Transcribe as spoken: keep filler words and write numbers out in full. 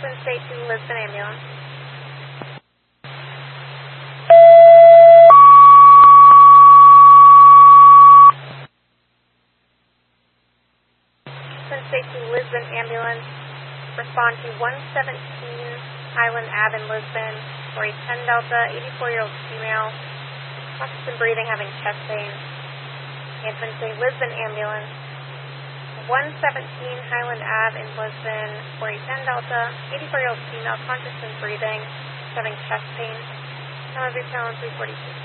Twin State to Lisbon ambulance. Twin State to Lisbon ambulance. Respond to one seventeen Highland Ave in Lisbon for a ten Delta, eighty-four-year-old female, conscious and breathing, having chest pain. And Twin State Lisbon ambulance. one seventeen Highland Ave in Lisbon for a ten Delta, eighty-four-year-old female, conscious and breathing, having chest pain. Time of your challenge three forty-two.